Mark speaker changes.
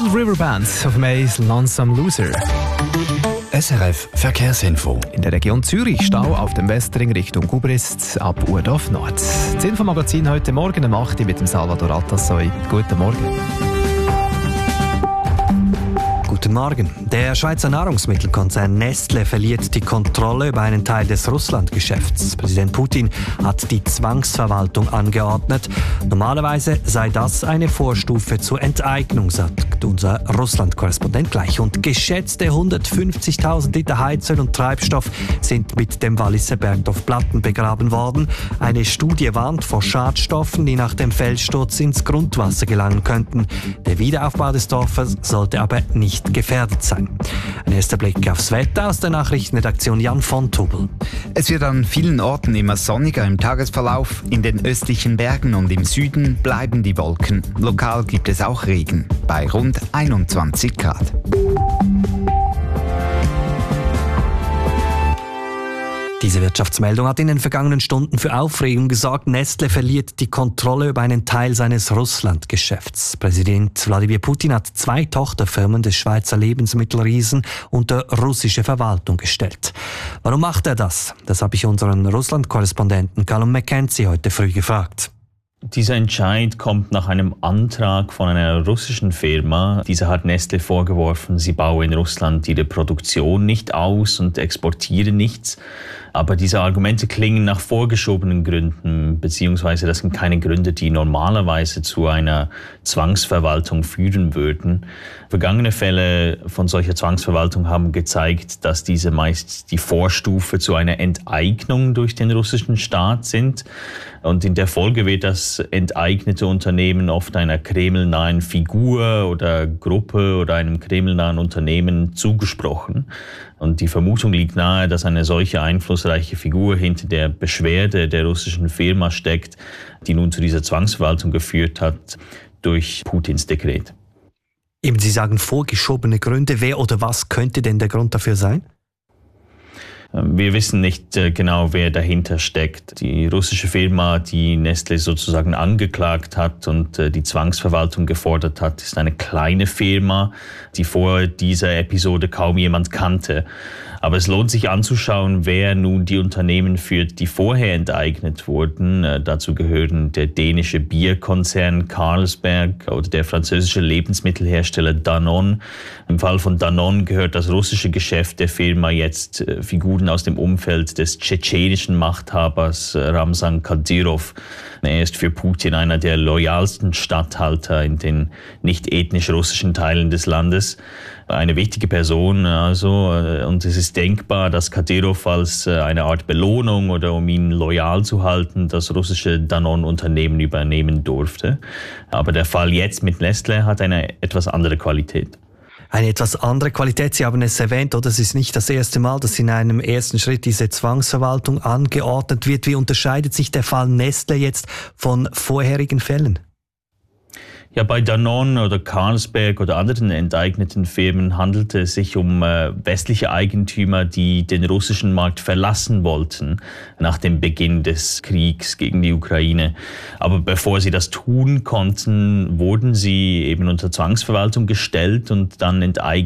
Speaker 1: Little River Band auf Mays Lonesome Loser.
Speaker 2: SRF Verkehrsinfo.
Speaker 1: In der Region Zürich Stau auf dem Westring Richtung Gubrist ab Urdorf Nord. Das Infomagazin heute Morgen um 8 Uhr mit dem Salvador Atassoy. Guten Morgen.
Speaker 3: Guten Morgen. Der Schweizer Nahrungsmittelkonzern Nestlé verliert die Kontrolle über einen Teil des Russlandgeschäfts. Präsident Putin hat die Zwangsverwaltung angeordnet. Normalerweise sei das eine Vorstufe zur Enteignung, sagt unser Russland-Korrespondent gleich. Und geschätzte 150.000 Liter Heizöl und Treibstoff sind mit dem Walliser Bergdorf Platten begraben worden. Eine Studie warnt vor Schadstoffen, die nach dem Felssturz ins Grundwasser gelangen könnten. Der Wiederaufbau des Dorfes sollte aber nicht gefährdet sein. Ein erster Blick aufs Wetter aus der Nachrichtenredaktion Jan von Tubel.
Speaker 4: Es wird an vielen Orten immer sonniger im Tagesverlauf. In den östlichen Bergen und im Süden bleiben die Wolken. Lokal gibt es auch Regen bei rund 21 Grad.
Speaker 3: Diese Wirtschaftsmeldung hat in den vergangenen Stunden für Aufregung gesorgt. Nestlé verliert die Kontrolle über einen Teil seines Russlandgeschäfts. Präsident Wladimir Putin hat 2 Tochterfirmen des Schweizer Lebensmittelriesen unter russische Verwaltung gestellt. Warum macht er das? Das habe ich unseren Russland-Korrespondenten Callum McKenzie heute früh gefragt.
Speaker 5: Dieser Entscheid kommt nach einem Antrag von einer russischen Firma. Diese hat Nestlé vorgeworfen, sie baue in Russland ihre Produktion nicht aus und exportiere nichts. Aber diese Argumente klingen nach vorgeschobenen Gründen, beziehungsweise das sind keine Gründe, die normalerweise zu einer Zwangsverwaltung führen würden. Vergangene Fälle von solcher Zwangsverwaltung haben gezeigt, dass diese meist die Vorstufe zu einer Enteignung durch den russischen Staat sind. Und in der Folge wird das enteignete Unternehmen oft einer kremlnahen Figur oder Gruppe oder einem kremlnahen Unternehmen zugesprochen. Und die Vermutung liegt nahe, dass eine solche einflussreiche Figur hinter der Beschwerde der russischen Firma steckt, die nun zu dieser Zwangsverwaltung geführt hat durch Putins Dekret.
Speaker 3: Eben, Sie sagen vorgeschobene Gründe. Wer oder was könnte denn der Grund dafür sein?
Speaker 5: Wir wissen nicht genau, wer dahinter steckt. Die russische Firma, die Nestlé sozusagen angeklagt hat und die Zwangsverwaltung gefordert hat, ist eine kleine Firma, die vor dieser Episode kaum jemand kannte. Aber es lohnt sich anzuschauen, wer nun die Unternehmen führt, die vorher enteignet wurden. Dazu gehören der dänische Bierkonzern Carlsberg oder der französische Lebensmittelhersteller Danone. Im Fall von Danone gehört das russische Geschäft der Firma jetzt Figuren aus dem Umfeld des tschetschenischen Machthabers Ramzan Kadyrov. Er ist für Putin einer der loyalsten Statthalter in den nicht ethnisch russischen Teilen des Landes. Eine wichtige Person, und es ist denkbar, dass Kadyrov als eine Art Belohnung oder um ihn loyal zu halten, das russische Danone-Unternehmen übernehmen durfte. Aber der Fall jetzt mit Nestlé hat eine etwas andere Qualität.
Speaker 3: Eine etwas andere Qualität, Sie haben es erwähnt, oder es ist nicht das erste Mal, dass in einem ersten Schritt diese Zwangsverwaltung angeordnet wird. Wie unterscheidet sich der Fall Nestlé jetzt von vorherigen Fällen?
Speaker 5: Ja, bei Danone oder Carlsberg oder anderen enteigneten Firmen handelte es sich um westliche Eigentümer, die den russischen Markt verlassen wollten nach dem Beginn des Kriegs gegen die Ukraine. Aber bevor sie das tun konnten, wurden sie eben unter Zwangsverwaltung gestellt und dann enteignet.